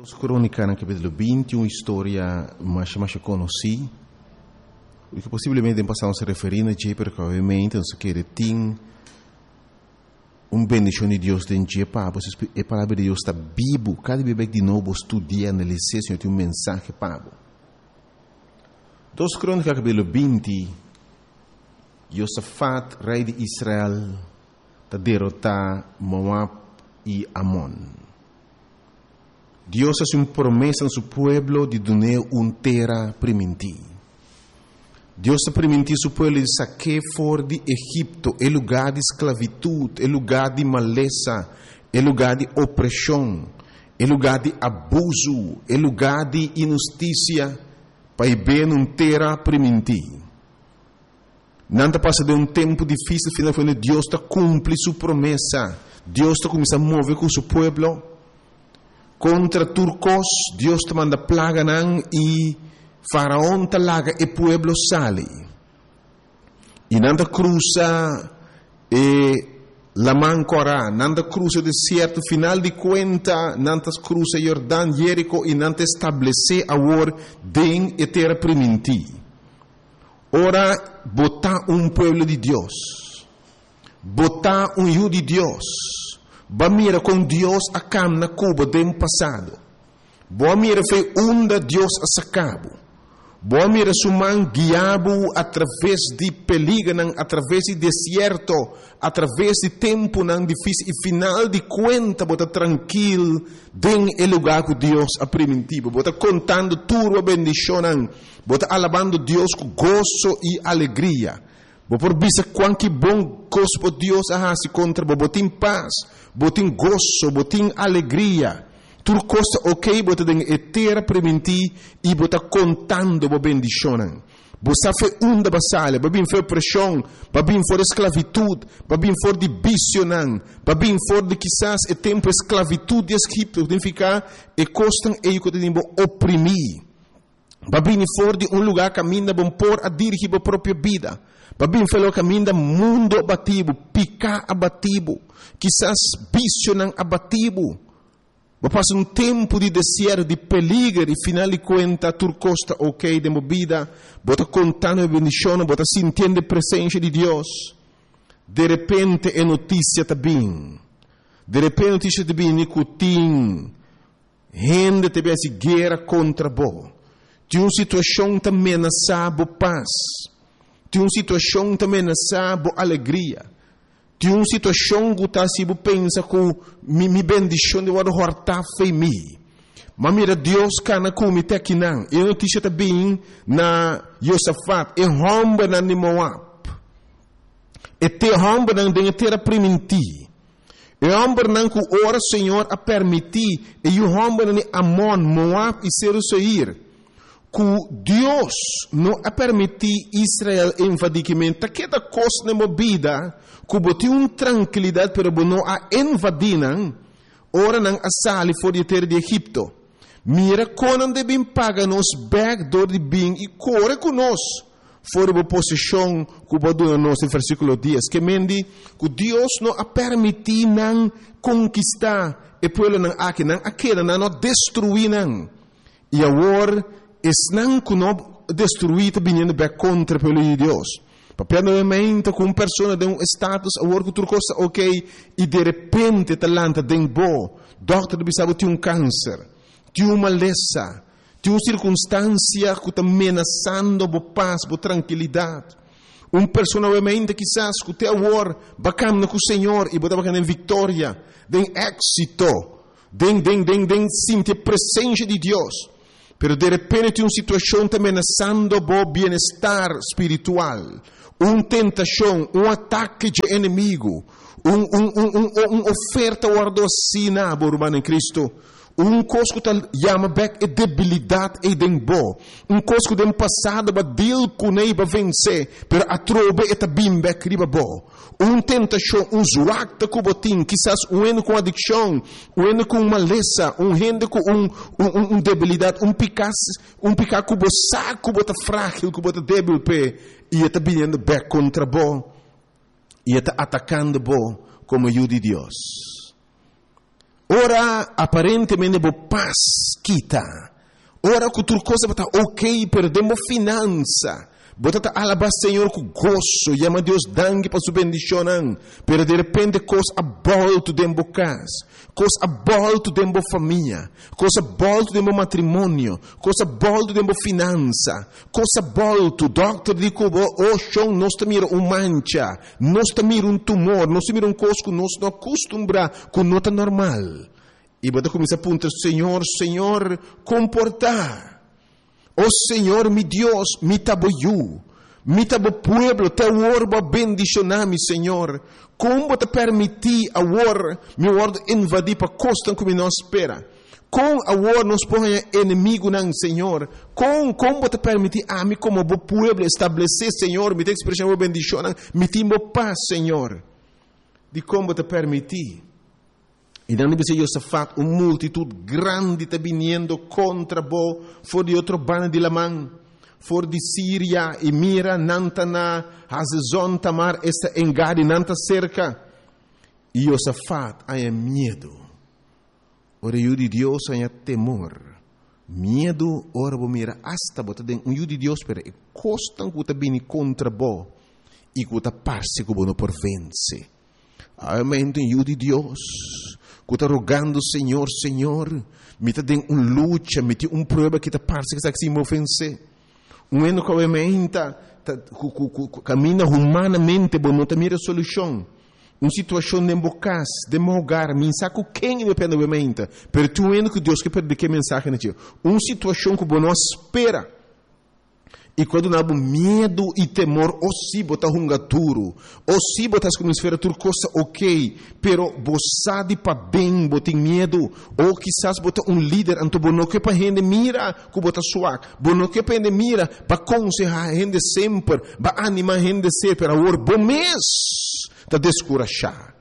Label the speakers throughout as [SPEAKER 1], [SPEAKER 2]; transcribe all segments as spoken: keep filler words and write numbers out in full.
[SPEAKER 1] Os crônicas no capítulo vinte, uma história mais mais conhecida, que possivelmente passamos a referir a Jay, porque obviamente não se quer ter uma bendição de Deus dentro de Pablo, a palavra de Deus está vivo, cada vez de novo estudia, analisar, Senhor, tem um mensagem Pablo. Dos crônicas capítulo vinte, Josafat, rei de Israel, está derrotar Moab e Amon. Deus hace uma promessa a seu povo de dar uma terra primitiva. Deus está permitindo seu povo de sacar fora de Egipto, é lugar de esclavitud, é lugar de maleza, é lugar de opressão, é lugar de abuso, é lugar de injustiça, para ver uma terra primitiva. Não passa de um tempo difícil, finalmente Deus está cumpre sua promessa. Deus está começando a mover com seu povo. Contra turcos, Deus te manda plaga nan e faraón te laga e pueblo sale. E nanda cruza e la mancora, nanda cruza o deserto, final de conta, nanda cruza Jordão, Jerico e nanda estabelece agora den e terra primitiva. Ora, botar um pueblo de Deus, botar um hijo de Deus. Ba mira com Deus a cam na Cuba do passado. Boa mira foi onda Deus a sacabo. Boa mira suman guiabo através de perigo, através de deserto, através de tempo não difícil e final de conta bota tranquilo den el lugar que Deus a primitivo. Bota contando tua bendição, bota alabando Deus com gozo e alegria. Bo por bisa quanto bom gosto Deus a se contra bo botin paz, botin gozo, botin alegria. Tur costa ok, bota den etera preventi e bota contando bo bendicionan. Bo sa fe unda basale, babin fe opressão, babin for esclavitud, babin for de bicionan, babin for de quizás e tempo esclavitud de Egipto, significa e costan e que tem bo oprimir. Babin for de um lugar caminha bom por a dirigir a própria vida. Babin falou caminho do mundo abatido, picar abatido, quizás bicionan abatido. Passa um tempo de deserto, de perigo, e final de conta, tu costa ok de movida, bota contando a bendição, bota sentindo a presença de Deus. De repente é notícia também. De repente é notícia também, nicotim, gente também se guerra contra bo. De uma situação também ameaçada paz. De uma situação também ameaçada alegria. De uma situação que está se pensa que me bendição de hortar foi mi. Mas mira Deus cana como te aqui não. E notícia também na Josafat e romba na Moab. E te romba na de terra primitiva. E romba na que ora Senhor a permitir e o romba na Amon, Moab e Seir. Que Deus não a permitir Israel invadimento, que da coisa na vida, que botou uma tranquilidade, pero não a invadiram, ora não a sali fora de terra de Egipto. Mira quando devem pagar nos backdoor de bem e corre conosco, fora da posição que botou nos no versículo dez, que mende que Deus não a permitir não conquistar e pelo não aqui não aquela não destruir não. E agora es não que não destruído vindo bem contra pelo de Deus. Papel novamente com uma pessoa de um status, a work tu costa ok, e de repente talanta den bo, doctor bisabo tem um câncer, tem uma maleza, tem uma circunstância que está ameaçando bo paz, bo tranquilidade. Uma pessoa novamente quizás que te awor, bacana com o Senhor e botar bacana em vitória, den éxito, den den den den sentir a presença de Deus. Pero de repente tem uma situação também ameaçando o bem-estar espiritual, uma tentação, um ataque de inimigo, uma um, um, um, um oferta guardocina, irmão em Cristo, um coisa que chama back é debilidade e dembo, um coisa que tem passado para deal com ele para vencer, pero a trobe é também back riba bo. Uma tentação, um zuacta que botim, quizás um endo com adicção, um endo com maleza, um endo com um, um, um debilidade, um picas, um picar que bosa, que bota frágil, que bota débil pé, e está vindo back contra bo, e está atacando bo como o de Deus. Ora, aparentemente, bo paz kita. Ora, cultura coisa está ok, perdemos finança. Bota alabar Senhor com gozo, chama Deus dangue para sua bendição, pero de repente coisa abolto dentro casa, coisa abolto dentro família, coisa abolto dentro matrimônio, coisa abolto dentro finança, coisa abolto, doctor dico, oh, chão, nós mira um mancha, nós mira um tumor, nós mira um coisa que nós não acostumbra com nota normal. E bota começa a apontar, Senhor, Senhor, comportar. Oh Senhor, mi Deus, mi taboyu, mi tabo pueblo, te orbo bendicionami, Senhor. Como te permitir a war, mi word invadir para costa como não espera. Com a war nos põe inimigo não, Senhor. Com como te permitir a mim como bo pueblo estabelecer, Senhor, mi te expressão bo bendição, mi timo paz, Senhor. De como te permitir. E não deve ser Josafat, uma multitud grande está vindo contra bo, for de outro bando de Lamã, for de Síria, e mira, Nantana, Hazezon, Tamar, esta engade, Nanta cerca. E Josafat, há medo. Ora, o de Deus, há temor. Medo, ora, bo mira, hasta, bota den, um de Deus, pero, e costan que está vindo contra bo, e que está parse que bo não por vence. Amém, o de Deus. Que está rogando, Senhor, Senhor, me está dando uma luta, me tem uma prova que está parece que está se me ofencer. Um ano que obviamente caminha humanamente, mas não tem solução. Uma situação de embocas, de mogar, me saco quem me pede obviamente, mas tu ano que Deus quer perder que mensagem na tia. Uma situação que não espera. E quando não há medo e temor, ou se botar runga duro, ou se botar como esfera tudo coisa ok, pero você de para bem, botar medo, ou quizás botar um líder, então bono que para gente mira, que botar suave, bono que para gente mira, para aconselhar a gente sempre, para animar a gente ser, pero agora bom mês, tá descurachar.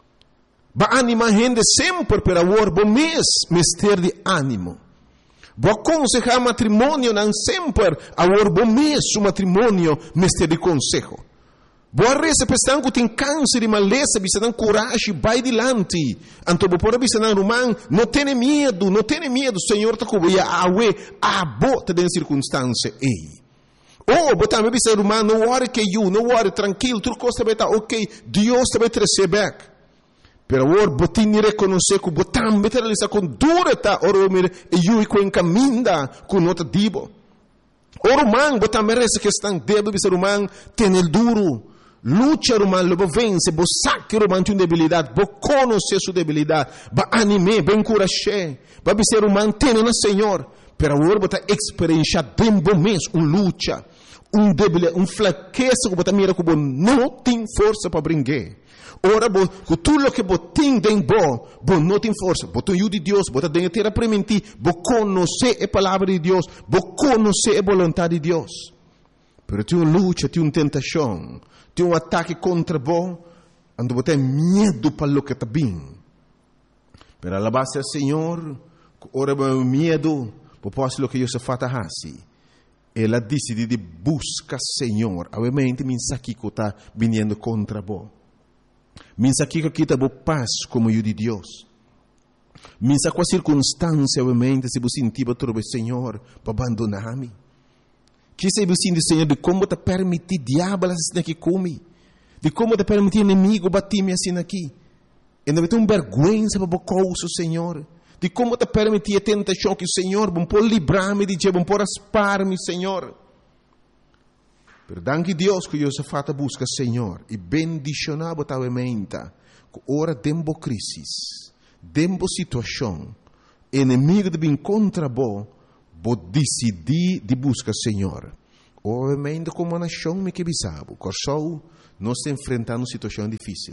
[SPEAKER 1] Para animar a gente sempre, pero agora bom mês, mister de ânimo. Vou aconselhar matrimônio não sempre, agora bom mês o matrimônio, mestre de conselho. Boa reza pensando que tem câncer e maleza, bisa não coragem, vai dilante. Então, por bisa não romano, não tenha medo, não tenha medo, o Senhor está com você, a ué, a bota de circunstância, ei. Oh, botar me bisa romano, não worry que you, não worry, tranquilo, tudo coisa vai estar ok, Deus vai te receber. Pero agora, botin reconhecer que botam materializar com dureza, ora mir eu e com encaminda com nota dibo. Ora man, botam merece que estão débil ser humano, tem el duro, luta humano, lobo vence, bo saque humano tem debilidade, bo conhecer sua debilidade, ba anime, ba encorajar, ba ser humano tem na Senhor. Pero agora botar experiência dentro mês, um luta, um debilidade, um fraqueza que botar mira que bo não tem força para brincar. Ora, com tudo o que você tem dentro, você não tem força. Você tem de Deus, você tem que ter a permitir, você conhecer a palavra de Deus, você conhecer a vontade de Deus. Mas tem uma luta, tem uma tentação, tem um ataque contra você, onde você tem medo para o que está bem. Mas a base do Senhor, ora, o medo, você pode o que Deus faz assim. Ela decide de buscar o Senhor. Obviamente, me aqui que está vindo contra você. Minsa aqui que kita bo paz como o de Deus. Minsa com a circunstância, obviamente, se você sentir para trocar Senhor, para abandonar-me. Que se você sentir, Senhor, de como te permitir diabo assim aqui comigo, de como te permitir inimigo bater-me assim aqui. E não vai ter uma vergonha para bocar o Senhor. De como te permitir a tentação que o Senhor, bom por livrar-me de Deus, bom por aspar-me, Senhor. Pero danke Deus que Josafat busca Senhor e bendicionar botavelmente que ora dembo crisis, dembo situação, inimigo de vir contra bo, bo decidir de buscar Senhor. Obviamente como uma nação me que bisabo, corsou nós enfrentando situação difícil.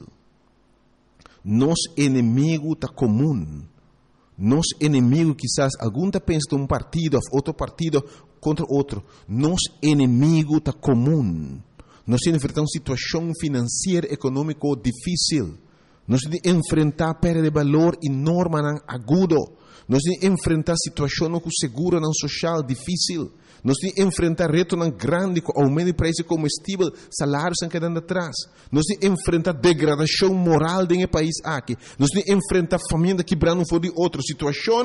[SPEAKER 1] Nos inimigo tá comum. Nos inimigo quizás algum tá pensa de um partido, outro partido contra outro. Nos inimigo está comum. Nós enfrentamos uma situação financeira, econômica difícil. Nós temos que enfrentar perda de valor enorme não agudo. Nós temos que enfrentar situações com seguro não social difícil. Nós temos que enfrentar reto não grande com aumento de preço de combustível, salários estão quedando atrás. Nós temos que enfrentar degradação moral dentro do país aqui. Nós temos que enfrentar família quebrando for de outra situação.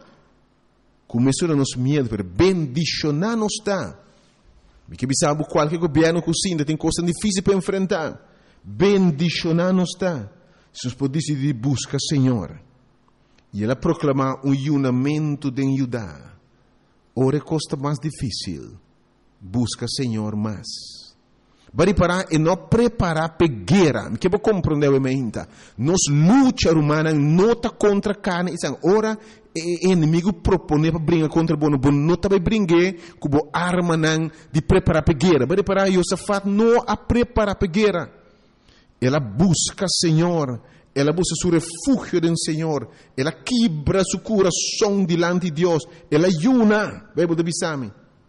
[SPEAKER 1] Começou a nos medo, pero bendicionar nos está. Porque sabe qualquer governo que ainda tem coisas difíceis para enfrentar. Bendicionar nos está. Se nós podemos decidir buscar Senhor. E ela proclamar um unimento de Judá. Ora costa mais difícil. Busca Senhor mais. Bari parar e não preparar para guerra. Que vou compreender realmente. Nos luta humana não está contra carne. Ora o inimigo propõe para brincar contra bono. Bono não está para brincar com a arma de preparar para guerra. Bari parar Josafat não a preparar para guerra. Ela busca Senhor. Ela busca seu refúgio do Senhor. Ela quebra seu coração diante de Deus. Ela ayuna. Bebo de bisame.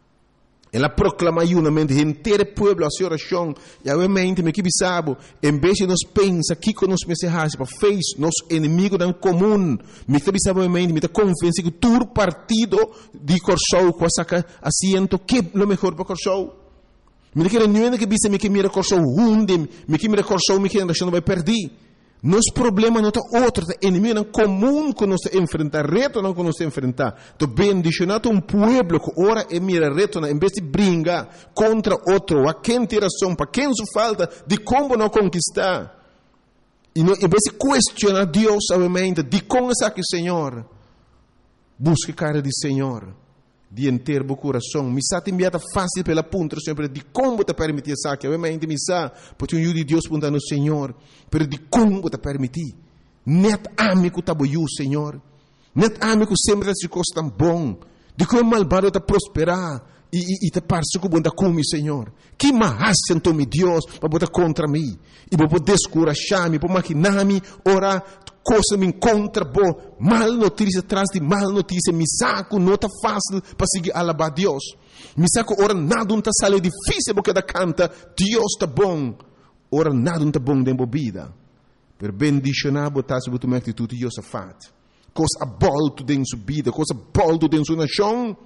[SPEAKER 1] Ela proclama ayunamento. Inteiro povo a sua oração. E obviamente, me que bisabo. Em vez de nós pensar que com nós mensagens para fez nosso inimigo não comum. Me que bisabo obviamente. Me que confiança que todo partido de Corsou com essa assento que é o melhor para Corsou. Me que não é que bisa me que mira Corsou hunde. Me que mira Corsou me que a nação vai perder. Nosso problema não está outro, é inimigo não comum que nós enfrentar, reto não que nós enfrentar. Então, bendicionado um povo que ora e mira reto, em vez de brincar contra outro, a quem tem razão, para quem só falta, de como não conquistar. E não, em vez de questionar Deus, obviamente, de como é que Senhor, busque cara de Senhor, de inteiro o coração. Me está enviada fácil pela ponta, sempre de como te permitir essa que, obviamente, me está, porque um de Deus perguntando Senhor, pero de como te permitir. Net amigo tá boiu, Senhor. Net amigo sempre se costa tão bom. De como malvado te prosperar e, e, e te parece que bunda come, Senhor. Que mais sentou me Deus para botar contra mim e para descorajar-me, para maquinar-me, orar. Coisa me encontra boa, mal notícia atrás de mal notícia, me saco, não está fácil para seguir alabar Deus. Me saco, ora nada não está sale difícil porque da canta, Deus está bom. Ora nada não está bom dentro da vida. Per bendicionar, botar sobre tua atitude, Josafat. Coisa abolto dentro da sua vida, coisa abolto dentro da sua nação.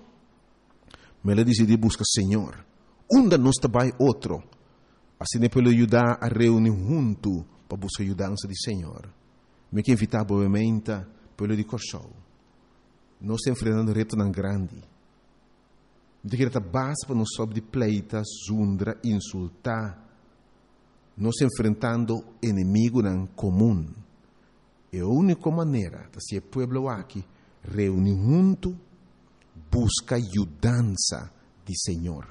[SPEAKER 1] Mas ela decidiu buscar Senhor. Onde nós trabalha outro. Assim é para ajudar a reunir junto para buscar a ajudança do Senhor. Me que invitar obviamente pelo de Corsou. Nós estamos enfrentando reto tão grande. De que a base para nós sob de pleita, zundra, insultar. Nós estamos enfrentando inimigo não comum. É a única maneira de ser povo aqui reunir junto, busca ajudança de Senhor.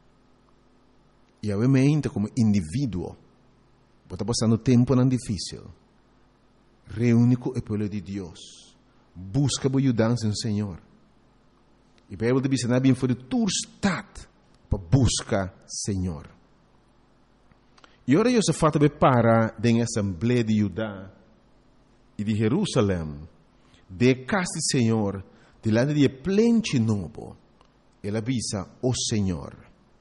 [SPEAKER 1] E obviamente como indivíduo, está passando tempo não difícil. Reúne com o povo de Deus. Busca a ajudança no Senhor. E a Bíblia diz que não é para tu estar para buscar Senhor. E agora eu se fata para da Assembleia de Judá e de Jerusalém, de casa do Senhor, delante de plente novo, ele avisa o Senhor.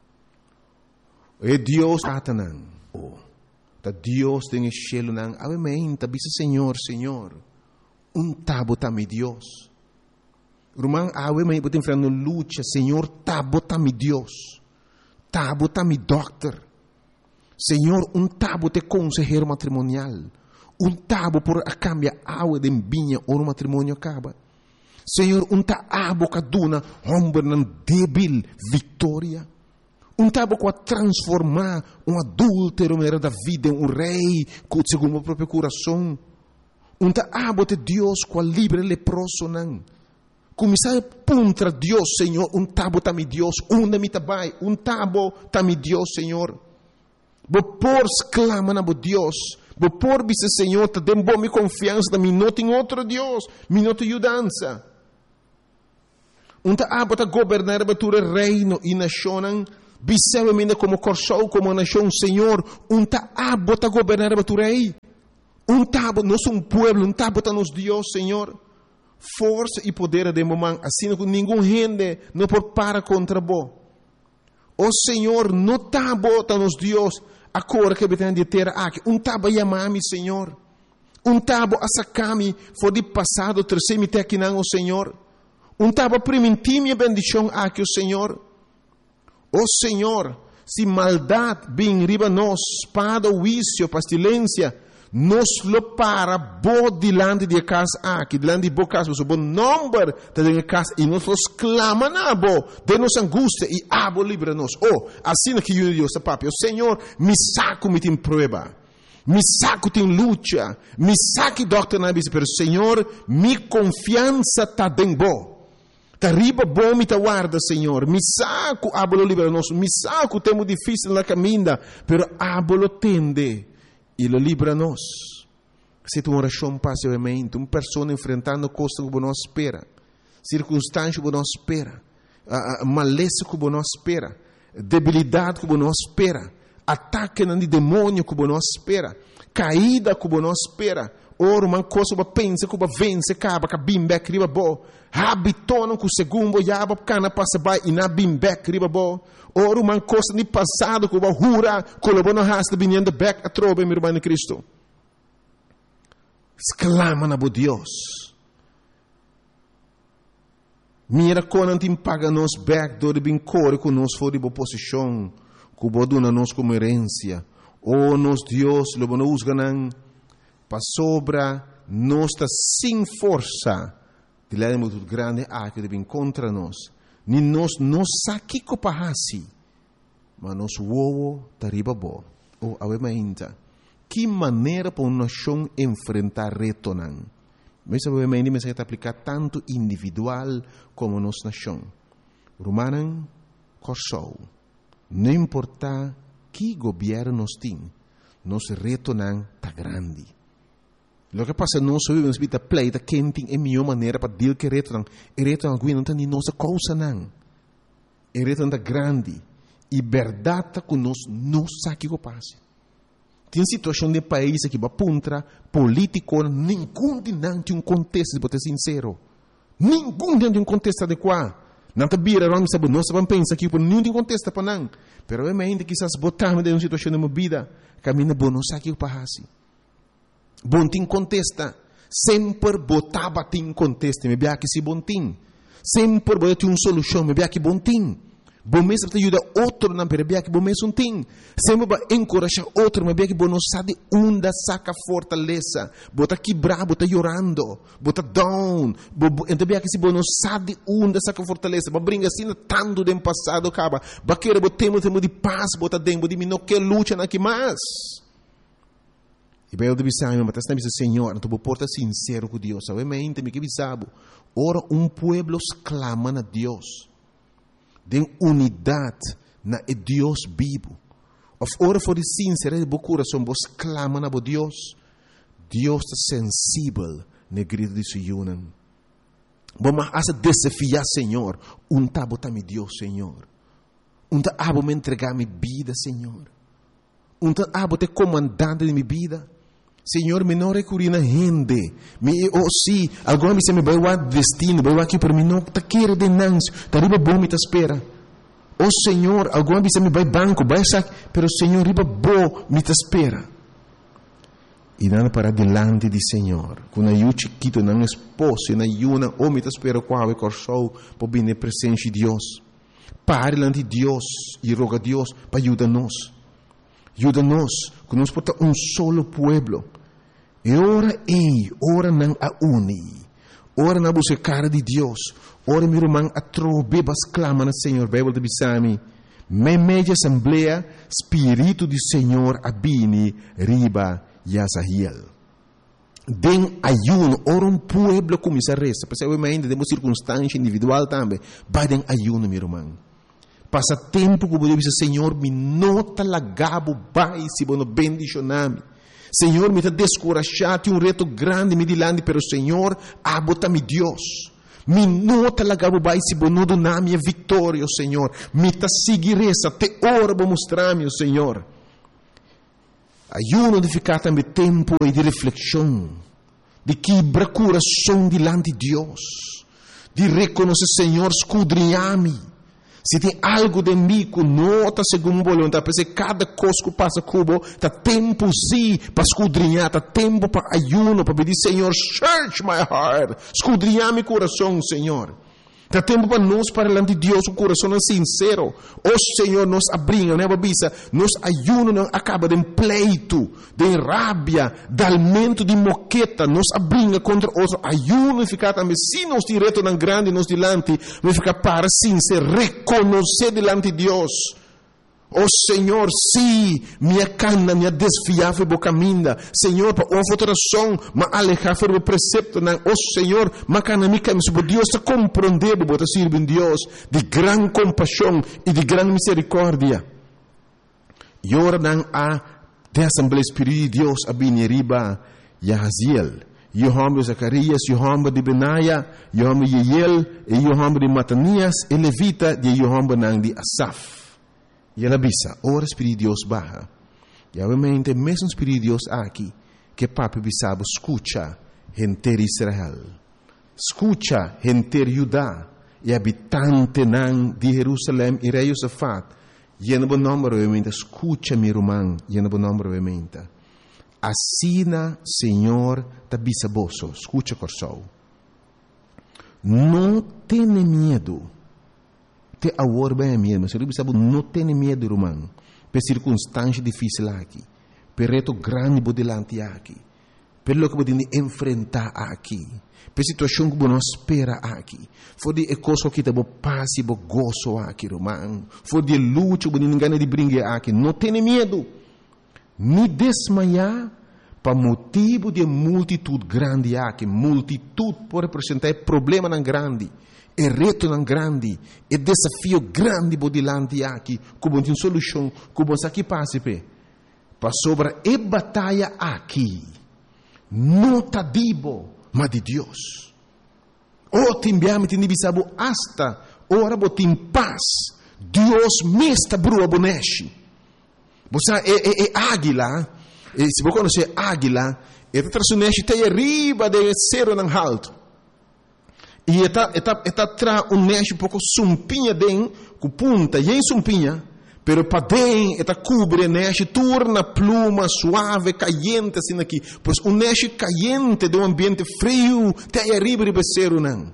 [SPEAKER 1] É Deus Satanás. Da Deus tem o cielo nang obviamente bisa Senhor, Senhor, um tabo tá mi Deus. Rumang obviamente botem frente luta, Senhor, tabo tá mi Deus. Tabo tá mi doctor. Senhor, um tabo te consejero matrimonial. Um tabo por a cambia água de vinha ou no matrimônio acaba. Senhor, um tabo caduna homem nan débil vitória. Um tabo para transformar um adúltero da vida em um rei, segundo o próprio coração. Um tabo de Deus com a livre leproso não. Começar contra Deus, Senhor. Um tabo tá mi Deus. Um mi tabai. Um tabo tá mi Deus, Senhor. Bo por exclama na bo Deus. Bo por bisa Senhor, te dem bom mi confiança, mi não tem outro Deus, mi não tem ajudança. Um tabo tá governar batura reino e nação. Bisewamente como Corsou, como nação, Senhor, um tabo está governar a tu rei. Um tabo, nós somos um povo, um tabo está nos Deus, Senhor. Força e poder de momento, assim que nenhum gente não pode parar contra bo. O Senhor, no tabo está nos Deus, agora que tem de ter aqui, um tabo chamar-me, Senhor. Um tabo a sacami foi de passado, terceiro me aqui não, o Senhor. Um tabo permitir minha bendição aqui, o Senhor. O Senhor, se maldade vem riba nós, espada, vício, pestilência, nos lo para bo dilante de casa aqui, dilante de bo casa, o bom número de casa, e nós los clama na bo, de nos angústia, e abo livra nos. Oh, assim que eu Deus, papi, o Senhor, me saco me tem prova, me saco tem luta, me saque doctor na bisa, pero Senhor, mi confiança tá bem bo. Tá riba bom me tá guarda, Senhor. Me saco, abolo livra nos. Me saco, temo difícil na caminha, pero abolo tende e lo libra nos. Se tu oração passa obviamente, uma pessoa enfrentando coisas que você não espera, circunstâncias que você não espera, uh, maleza que você não espera, debilidade que você não espera, ataque de demônio que você não espera, caída que você não espera. Ora, uma coisa que pensa que você vence, acaba com a bimbek riba bo. Habitona com o segundo, yaba cana passa by e na bimbek riba bo. Ora, uma coisa de passado que você jura, que você não rasta vinhando back a trobe, meu irmão em Cristo. Exclama na bo Deus. Mira quando não paga nos back, do de bem core com nos for de boa posição, que você dona nos como herência. Oh, nos Deus, lo não usa não. Para sobra, nós está sem força de lá muito grande a que deve contra nós. Nem nós não saque copahasi, mas nós uou tariba bo. Ou obviamente, que maneira para uma nação enfrentar reto não? Mas obviamente me se aplicar tanto individual como nossa nação. Romanan corsou. Não importa que governo nós tem, nosso reto não está grande. Lo que passa não só vivemos vida pleita quem tem a melhor maneira para deal que reto não, e reto não não tem nossa causa não, e reto não grande, e verdade que nós não sabe o que passa. Tem situação de país que vai puntra político, nenhum de não tem um contexto, para ser sincero, nenhum de um contexto adequado. Não te bira, não sabe, nós vamos pensar que por nenhum de contexto para não, pero obviamente quizás botamos de uma situação de uma vida, caminha bom não sabe o que passa. Bom tim contesta, sempre botava tim contesta, me bia que se bom tim, sempre botava uma solução, me bia que bom tim, bom mesmo te ajuda outro não, me bia que bom mesmo tim, sempre vai encorajar outro, me bia que bom não sabe onde saca fortaleza, bota quebrar, bota chorando, bota down, então bia que se bom não sabe onde saca fortaleza, vai brincar assim tanto do passado acaba, vai querer botar tempo de paz, bota dentro de mim não quer luta na que mais. E bem, eu deve saber, mas está dizendo, Senhor, tu porta sincero com Deus. Obviamente, me que bisabo. Ora, um pueblo clama a Deus. Den unidade na Deus vivo. Of ora for de sincero, de bo coração, vos clama a Deus. Deus está sensível na grito de Sion. Vamos a desafiar, Senhor. Um tabo tá me Deus, Senhor. Um tabo me entregar minha vida, Senhor. Um tabo te comandante de minha vida. Senhor, me não recorri na gente. Me, oh, sim, alguma vez me vai o destino, vai aqui para mim, não está querendo de nancio, está riba bom me te espera. Oh, Senhor, alguma vez me vai banco, vai sac, pero Senhor, riba bom me te espera. E nada para delante de Senhor, com a eu chiquito, não esposo, na yuna, oh, me te espera qual é corso, para vir na presença de Deus. Pare diante de Deus e roga a Deus para ajudar-nos. Ajuda-nos, que nós porta um solo pueblo. E ora ei, ora não a uni. Ora na buscar de Deus. Ora meu irmão a trobebas clama no Senhor. Bíblia de Bisami. Me media assembleia, Espírito do Senhor abini, riba Yazahiel. Den ayuno, ora um pueblo começa a resta. Porque obviamente temos circunstância individual também. Vai den ayuno, meu irmão. Passa tempo que você diz, Senhor, me nota lagabo, vai, se você bendicioname. Senhor, me está descorajado, um reto grande, me dilande, pero Senhor, abota-me Deus. Me nota lagabo, vai, se você não donar minha vitória, Senhor. Me está seguir essa, te ora para mostrar-me, Senhor. Ayuno de ficar também tempo e de reflexão, de quebrar coração dilante de Deus, de reconhecer, Senhor, escudrinhar-me. Se tem algo de mim que não está segundo o voluntade, porque cada coisa que passa cubo, está tempo sim para escudrinhar, está tempo para ayuno, para pedir, Senhor, search my heart, escudrinhar meu coração, Senhor. Está tempo para nós, para diante de Deus, o coração é sincero. O Senhor nos abriga, né, babisa? Nos ayuno não acaba de pleito, de rabia, de alimento de moqueta, nos abriga contra outro. Ayuno e ficar também, se nos direto não grande, nos dilante, vai ficar para sincero, reconhecer dilante de Deus. Oh Senhor, sim, minha cana, minha desfiava do caminho. Senhor, para uma alteração, me alejar do precepto. Oh Senhor, me cana, me cana, se Deus está compreendendo, para servir Deus de grande compaixão e de grande misericórdia. E ora não há de Assembleia Espírita de Deus a Bineriba, Yahaziel, Yohamba de Zacarias, Yohamba de Benaia, Yohamba de Yeiel, e Yohamba de Matanias, e Levita de Yohamba de Asaf. E ela bisa, ora Espírito de Deus barra. E obviamente, mesmo Espírito de Deus aqui, que papi bisabo, escucha, gente de Israel. Escucha, gente de Judá, e habitante nan de Jerusalém, e rei Josafat. E no bom nome, obviamente, escucha, meu irmão, e no bom nome, obviamente. Assina, Senhor, da bisaboso, escucha, corsou. Não tenha medo. Te agora bem mesmo, mas eu sabe não tem medo, irmão, por circunstância difícil aqui, por reto grande por delante aqui, pelo que podemos enfrentar aqui, por situação que não espera aqui, for de coisa que te bo paz e bo gozo aqui, irmão, for de luta que ninguém de brincar aqui, não tem medo, nem desmaiar, para motivo de multitude grande aqui, multitude por representar problema não grande. É reto não grande, é desafio grande por delante aqui, como tem solução, como aqui passa pe, para sobre a batalha aqui, não tá dibo, mas de Deus. O timbiame tem bisabo hasta, ora botim paz, Deus me está brua boneshi. Você é, é, é águila, e se você conhecer águila, é traçuneshi tem arriba de cero não alto. E está está está tra um neste pouco sumpinha den com punta e em sumpinha, pero para den está cobre neste torna pluma suave caliente assim aqui, pois um neste caliente de um ambiente frio tem arriba de becero não.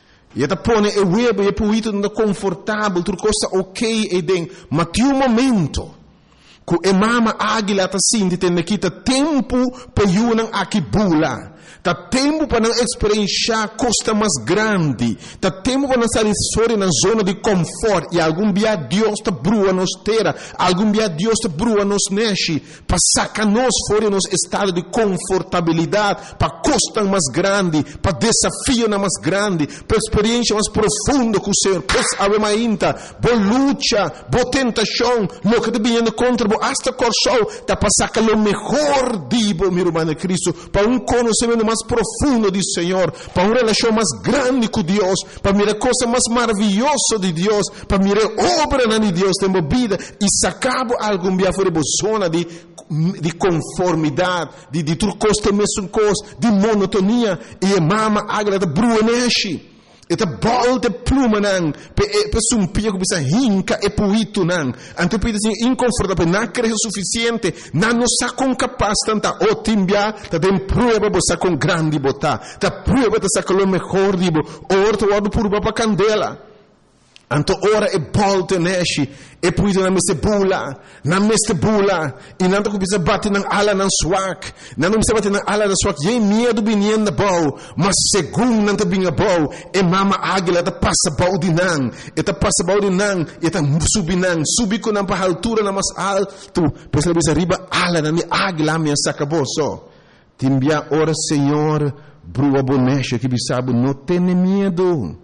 [SPEAKER 1] E está põe o web e puito não confortável, tudo coisa ok e den, mas tem um momento que a mama águila está assim de ter aqui tá tempo para yunang aqui bula. Tá tempo para não experienciar costa mais grande. Tá tempo para não sair fora na zona de conforto. E algum dia Deus está brua nos terra. Algum dia Deus está brua nos neche. Para sacar nós fora nos estado de confortabilidade. Para costa mais grande. Para desafio mais grande. Para experiência mais profunda com o Senhor. Pois ave mainta. Boa luta. Boa tentação. Lo que te vindo contra. Boa hasta corso. Tá para sacar o melhor dibo, meu irmão Cristo. Para um conhecimento mais profundo do Senhor, para uma relação mais grande com Deus, para mirar coisa mais maravilhosa de Deus, para mirar obra de Deus tem vida e sacar algum dia fora de zona de de conformidade, de de tudo coisa mesmo coisa, de monotonia e mama agrada bruneshi. Eta volta pluma nan, pe pe sumpia que bisa hinca e puito nan. Ante pe assim inconfortável, não creio suficiente, não nos sacam capaz tanta o timbia, ta tem prova bosa com grande bota, ta prova ta saca lo melhor dibo, orto wado por baba candela. Anto ora e volte neshi e puito na meste bula, na meste bula, e nanto que bisa bate nan ala nan swak, nanto bisa bate nan ala nan swak, e medo binien na bau, mas segundo nanto binha bau, e mama águila ta passa bau di nan, e ta passa bau di nan, e ta subi nan, subi ko nan pa altura na mas alto, pois ela bisa riba ala nan mi águila mi sacaboso. Timbia ora Senhor, brua bonecha que bisabo, não tenha medo.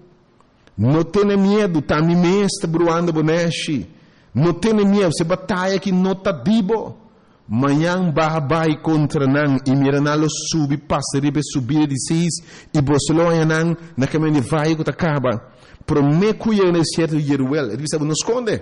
[SPEAKER 1] Não tenha medo, tá me mestre bruando bonechi. Não tenha medo, se batalha que não tá dibo. Manhã babai contra nan e miranalo subi passa ribe subir de seis e bosloia nan na caminho vai que tá acaba. Prometo eu nesse certo Jeruel, ele sabe não esconde.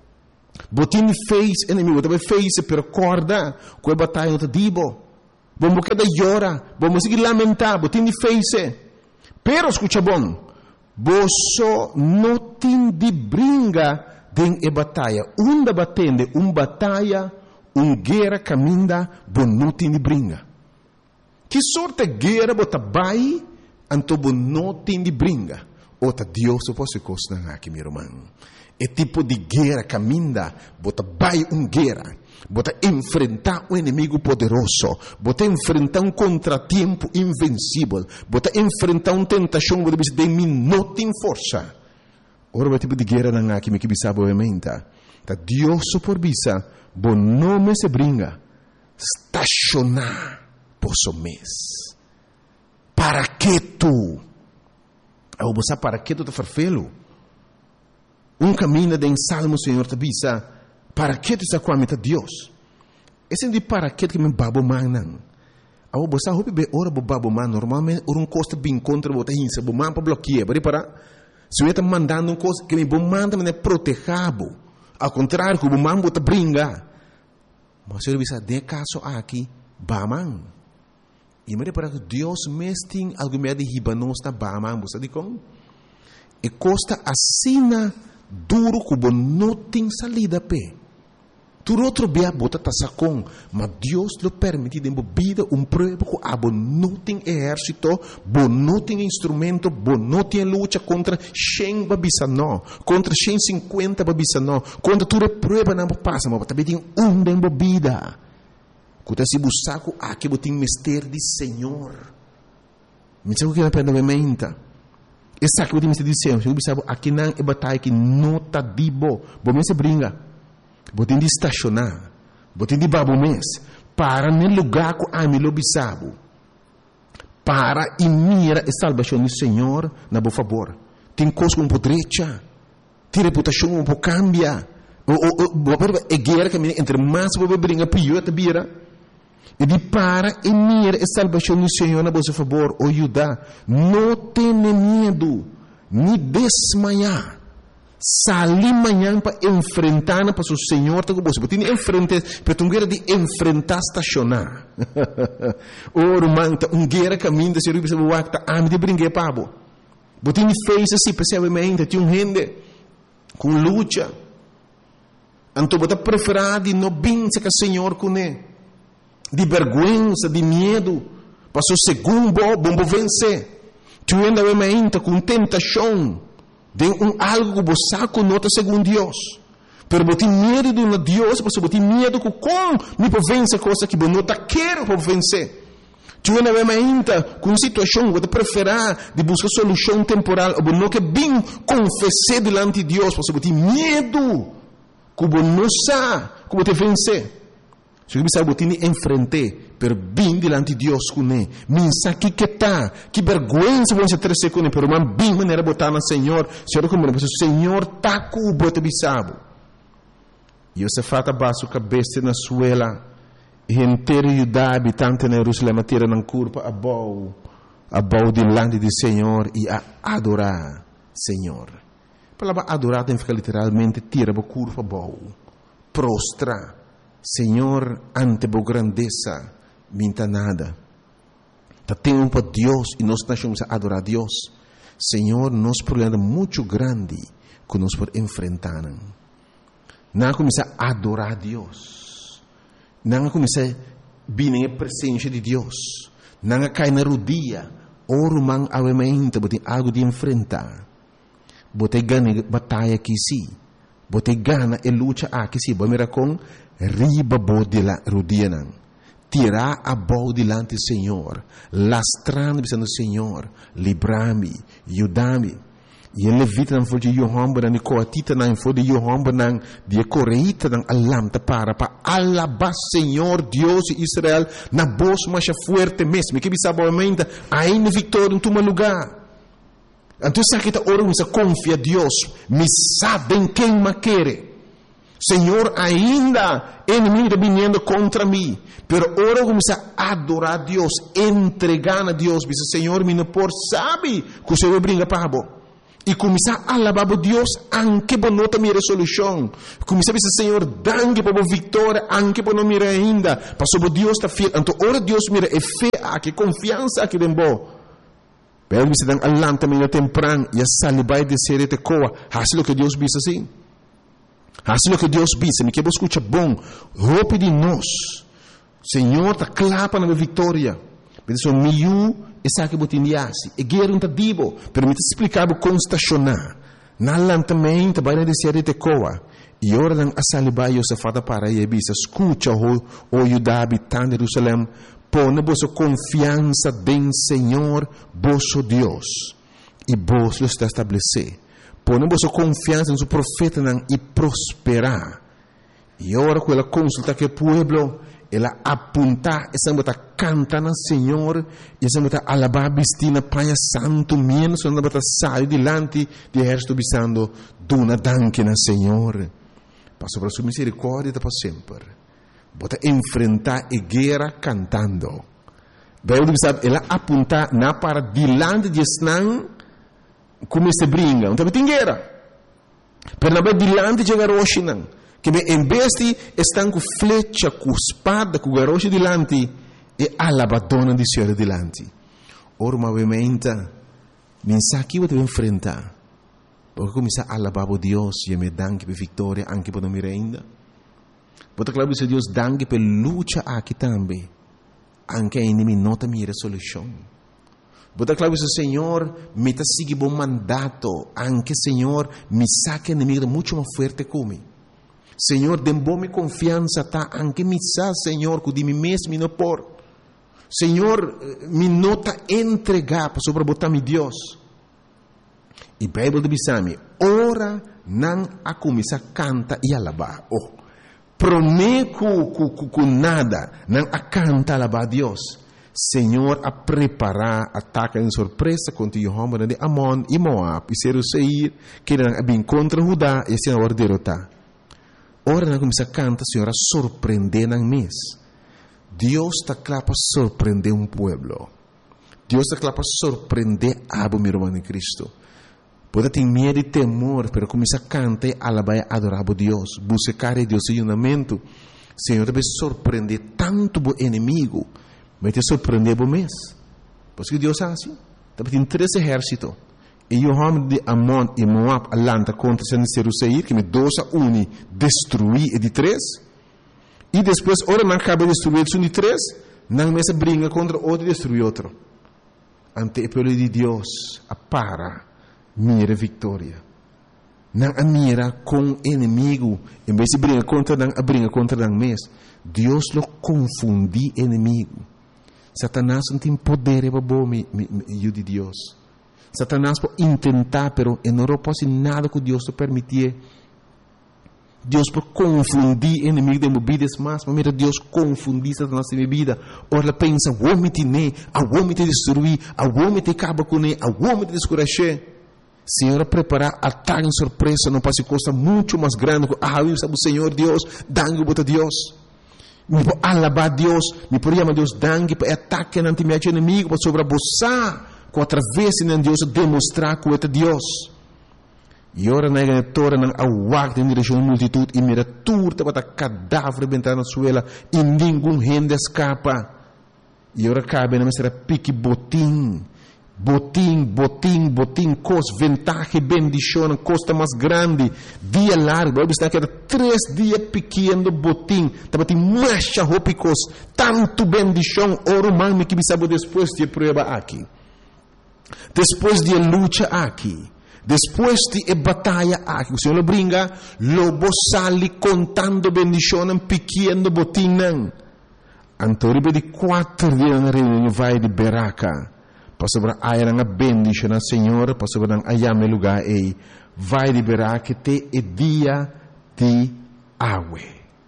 [SPEAKER 1] Botin fez inimigo, também fez per corda, que batalha não tá dibo. Vamos cada llora, vamos seguir lamentar, botin fez. Pero escucha bom. Boso não tem de brinca den e batalha. Unda batende, um batalha, um guerra caminha, bo não tem de brinca. Que sorte guerra bota bai, anto bo não tem de brinca. Ota Deus eu posso costa aqui, meu irmão. É tipo de guerra caminha, bota bai um guerra. Bota enfrentar um inimigo poderoso, bota enfrentar um contratempo invencível, bota enfrentar uma tentação que você tem não tem força. Ora, o tipo de guerra não há que me que bisa obviamente. Tá Deus por bisa, bom nome se brinca, estacionar posso mês. Para que tu? Eu vou para que tu te farfelo? Um caminho de salmo, Senhor, te bisa. Para que tu está com a meta Deus? Esse é de para que que me babo manan. Ao você hope be ora bo babo man normalmente um costa bem contra bota hinsa bo man para bloquear, bari para se eu está mandando um coisa que me bo manda me protegabo. Ao contrário, que bo man bota brinca. Mas eu bisa de caso aqui baman. E me para que Deus mesting algo me de hibanos na baman, você diz e costa assina duro que bo não tem salida pe. Tu outro bia bota tasacon, mas Deus lo permite de vida um prova que abo não tem exército, bo não tem instrumento, bo não tem luta contra cem babisa não, contra cento e cinquenta babisa não, contra tu prova não passa, mas também tem um de vida. Kuta si busaku aqui botin mister de Senhor. Me sabe o que é pena mementa. Essa que botin mister de Senhor, eu bisabo aqui não é batalha que não tá dibo, bo me se brinca. Botin de estacionar, botin de babo mês, para no lugar que a mim lo bisabo, para e mira a salvação do Senhor na bo favor. Tem coisa um pouco direita, tem reputação um pouco cambia, o o o é guerra que entre mais bo brinca pior te bira. E de para e mira a salvação do Senhor na bo favor, o ajuda, não tenha medo, nem desmaiar. Salir amanhã para enfrentar para o Senhor, tá com você. Porque enfrente, para tu guerra de enfrentar estacionar. Ora, manta, um guerra caminho de ser o bispo wakta, ah, me de brinquedo pabo. Porque fez assim, percebamente, tinha um rende com luta. Então, bota preferado de não bença que o Senhor com ele, de vergonha, de medo, para o segundo bom vencer. Tu ainda vai com tentação. De um algo que você conota segundo Deus. Pero você tem medo de um Deus, você tem medo que como me pode vencer coisa que você não quer para vencer. Tu ainda vai ainda com situação que você prefere de buscar solução temporal, ou não que bem confessar diante de Deus, você tem medo que você não sabe que você vencer. Se você sabe que você enfrentar, per bem diante de Deus com ele. Minsa que que tá, que vergonha se você trece com ele, pero man bem maneira botar na Senhor, Senhor como o Senhor tá com o bote bisabo. E você fata baixo cabeça na suela, e inteiro Judá habitante na Jerusalém tira na curva a bau, a bau diante do Senhor e a adorar Senhor. A palavra adorar tem que ficar literalmente tira a curva a bau, prostra. Senhor, ante a grandeza, minta nada. Tá tem para Deus e nós estamos a adorar a Deus. Senhor, nosso problema é muito grande que nós podemos enfrentar. Não começar a adorar a Deus. Não começar a vir na presença de Deus. Não cair na rodilha. Oro man avementa, bote algo de enfrentar. Bote gana batalha aqui sim. Bote gana e luta aqui sim. Bote mira com riba bo de la rodilha não. Tirar a bola diante do Senhor, lastrando o Senhor, livrar-me, ajudar-me. E ele levita não foi de Yohamba, não coatita não foi de Yohamba, não de correita não alamta para para alabar Senhor Deus de Israel na voz mais forte mesmo. Que bisabo aumenta ainda vitória em tu lugar. Então se aqui tá orando, se confia Deus, me sabem quem me quer. Senhor, ainda inimigo está vindo contra mim, pero ora começa a adorar a Deus, entregar a Deus, diz Senhor, me não por sabe que o Senhor brinca para bo. E começar a alabar a Deus, anche por não ter minha resolução. Começar a dizer Senhor, danke por a vitória, anche por não mirar ainda, para sobre Deus está fiel. Então ora Deus mira é fé, que confiança aqui dentro. Pero bisa dan alam também temprano e a salibai de ser te coa. Hasil o que Deus bisa assim. Hasil o que Deus bisa. Me que vos escuta bom. Roupa de nós. Senhor tá clapa na vitória. Penso miu essa que botindiasi. E guerra um tadibo. Permite explicar o constacionar. Na alam também também de ser te coa. E ora dan a salibai o safada para e bisa. Escuta o o Judá habitante de Jerusalém. Pone vossa confiança em Senhor, vosso Deus, e vos lo está estabelecer. Pone vossa confiança em seu profeta e prosperar. E ora com ela consulta que o povo, ela apunta, essa bota canta na Senhor, e essa bota alabar bistina panha santo, menos quando bota sai delante de exército bisando, dona danke na Senhor. Passo para sua misericórdia para sempre. Bota enfrentar a guerra cantando. Bem, sabe, ela apunta na para dilante de Snan como se brinca. Não tem guerra. Pero na dilante de garoche não. Que em vez de estão com flecha, com espada, com garoche dilante, e alabadona de Senhor dilante. Ora, obviamente, mensagem que você enfrentar. Porque começa a alabar a Deus e me dá que vitória anche para me ainda. Bota claro se Deus dangue per luta aqui também. Anche a inimigo não tem resolução. Bota claro se o Senhor me está seguindo bom mandato. Anche Senhor me saca inimigo muito mais forte como. Senhor, dê-me confiança, tá? Anche me sa, Senhor, que de mim mesmo não por. Senhor, me nota entregar sobre botar meu Deus. E a Bíblia diz me, ora não a começar a cantar e alabar. Oh. Prometo com nada, não a canta alabar a Deus. Senhor, a preparar ataque em surpresa contra o homem de Amon e Moab e ser o Seir, que não bem contra Judá e se não derrotar. Ora, não começa a cantar, Senhor, a surpreender na mês. Deus está claro para surpreender um povo. Deus está claro para surpreender a meu irmão em Cristo. Pode ter medo e temor, mas começa a cantar e alabar e adorar a Deus. Buscar a Deus em unamento. Senhor, deve surpreender tanto o inimigo, mas te surpreender o mês. Porque Deus é assim. Deve ter três exércitos. E o homem de Amon e Moab alanta contra o Seir, que me dois a um destruir e de três. E depois, ora não acaba de destruir um de três, não mais brinca contra outro e destrui outro. Ante o povo de Deus, a para. Mira vitória. Não a mira com inimigo. Em vez de brincar contra não a brinca contra não mesmo. Deus lo confundi inimigo. Satanás não tem poder para bom me de Deus. Satanás pode tentar, pero não pode nada que Deus te permitir. Deus pode confundir inimigo de movidas mais, mas mira Deus confundir Satanás de vida. Ora pensa, o homem te ne, o homem te destruir, o homem te acaba com ele, o homem te descuracher. Senhor, preparar ataque em surpresa não pode costa muito mais grande. Ah, eu sabe o Senhor Deus, dangue bota Deus. Me pode alabar Deus, me pode chamar Deus dangue para ataque ante meu inimigo, para sobreposar, com através de Deus demonstrar que é Deus. E ora na igreja não awak em direção à multitud e mira turta para cadáver bentar na suela e nenhum gente escapa. E ora cabe na mestra pique botim. Botim, botim, botim, cos, ventaja e bendição, costa mais grande, dia largo, vai estar que era três dias pequeno botim, estava tem mais roupas, tanto bendição, ouro mami que sabe depois de prova aqui, depois de luta aqui, depois de batalha aqui, o Senhor lo brinca, lobo sali contando bendição, pequeno botim não, antoribe de quatro dias na reunião vai de Beraca. Pastor ai nga bendition na Senhor, pastor nang ayame lugar e vai liberar que te e dia de awe.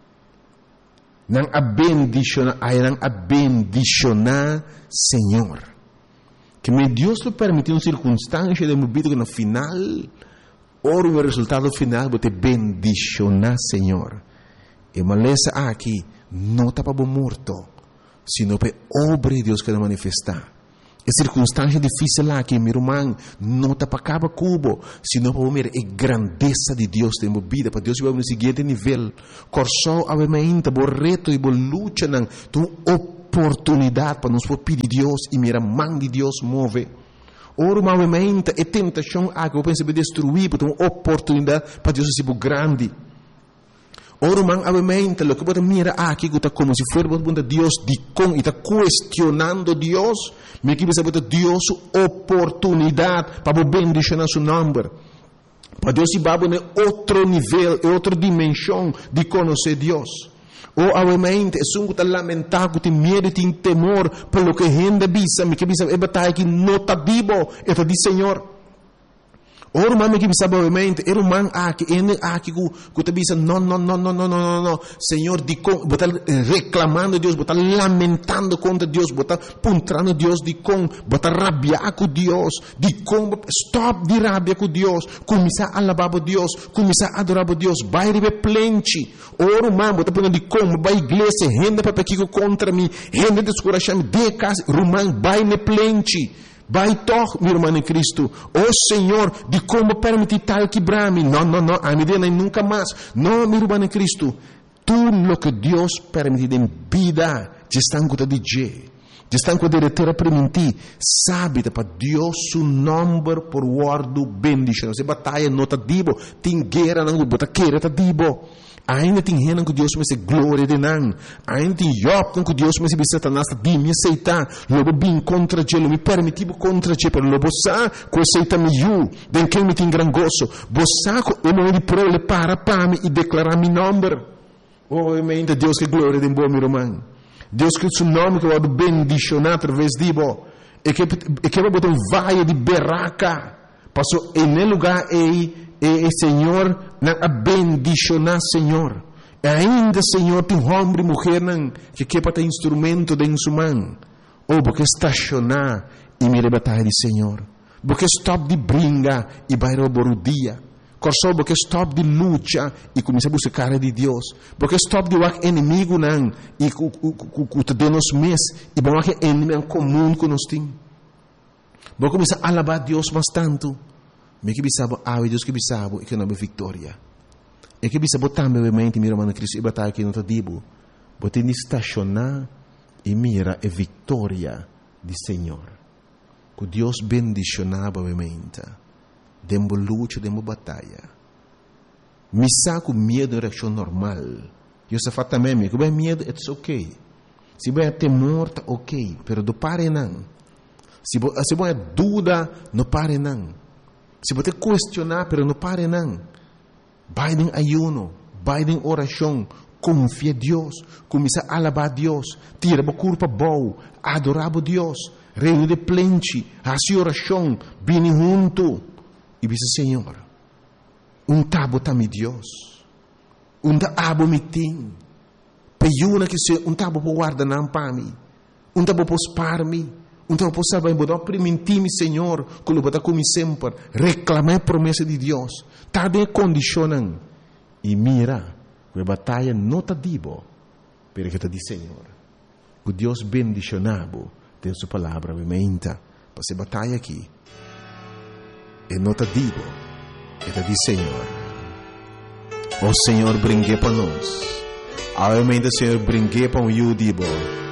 [SPEAKER 1] Nang a bendition ai nang a bendicionar Senhor. Que me Deus lo permitiu circunstância de movida que no final, ora o resultado final bote bendicionar Senhor. E malesa aqui não está para morto, sino para obra de Deus que manifestar. É circunstância difícil lá que meu irmão não está para acabar cubo, sino para ver a grandeza de Deus em minha vida, para Deus vai no seguinte nível. Corsou a vermelhinha, por reto e por luta, não, tu oportunidade para nos pedir Deus e mira mão de Deus move. Ora, obviamente, a tentação a que eu penso que destruir, porque é uma oportunidade para Deus ser grande. Ora, obviamente, lo que você mira aqui, que como se fosse para Deus, de com, e está questionando Deus, me que você Deus oportunidade para bendicionar seu nome. Para Deus se vai em outro nível, em outra dimensão de conhecer Deus. Ou, obviamente, é um que lamentar, que tem medo, tem temor, pelo que a gente bisa, me que bisa, é batalha que não está vivo, é para dizer, Senhor. Ora, mami que bisa, obviamente, era um man aqui, ele aqui, que te bisa, não, não, não, não, não, não, não, Senhor, de com, botar reclamando Deus, botar lamentando contra Deus, botar puntrando Deus, de com, botar rabiar com Deus, de com, stop de rabia com Deus, começar a alabar Deus, começar a adorar Deus, vai receber plente. Ora, mano, botar punando de com, vai igreja, renda para pequeno contra mim, renda descorachar-me, de casa, rumão, vai ne plente. Vai toch, meu irmão em Cristo. Oh Senhor, de como permitir tal quebrar-me? Não, não, não, a medida nunca mais. Não, meu irmão em Cristo. Tudo o que Deus permite em vida, te estão com de G. Te estão com de terra permitir. Sabe, para Deus, o nome por guardo bendição. Se batalha não está dibo, tem guerra não, bota queira está dibo. Ainda tem gente que Deus me se glória de não. Ainda tem Job que Deus me se Satanás de me aceitar. Logo bem contra Ele, me permitiu contra Ele, pero logo sa que aceita me you, den quem me tem gran gozo. Bosa que o momento pro le para para me e declarar mi nome. Oh, mente Deus que glória de bom meu irmão. Deus que seu nome que vai bendicionar através de bo. E que e que vai botar um valle de berraca. Passou em lugar aí e Senhor, na bendicionar, Senhor. E ainda, Senhor, tem homem e mulher que quer para ter instrumento de sua mão. Ou porque estacionar e me rebatar de Senhor. Porque stop de brinca e vai roubar o dia. Corso porque stop de luta e começa a buscar de Deus. Porque stop de o inimigo não e que te dê nos mês e bom que inimigo comum que nós temos. Porque começa a alabar Deus bastante. Me que bisabo, ah, Deus que bisabo, e que não é vitória. E que bisabo também, obviamente, meu irmão Cristo, e batalha que não está dibo. Bote de estacionar e mira a vitória do Senhor. Que Deus bendicionava, obviamente. Dembo luta, dembo batalha. Me saco medo, reação normal. Eu se fa também, que vai medo, it's ok. Se vai temor, tá ok. Pero do pare não. Se vai dúvida, não pare não. Se você questionar, pero não pare não. Vai em ayuno, vai em oração, confia em Deus, começa a alabar a Deus, tira a culpa boa, adorar a Deus, reúne de plente, a sua oração, vem junto, e diz, Senhor, um tabo tá me Deus, um tabo me tem, peiuna que se um tabo por guardar não para mim, um tabo por spar me. Então, eu posso saber, eu permitir-me, Senhor, que eu vou como sempre, reclamar a promessa de Deus. Está bem condicionando. E mira, a batalha não está dibo, pero que está de Senhor. Que Deus bendicionado tem sua palavra, obviamente, para essa batalha aqui. E não está dibo, está de Senhor. O Senhor brinque para nós. Obviamente, o Senhor brinque para o you dibo.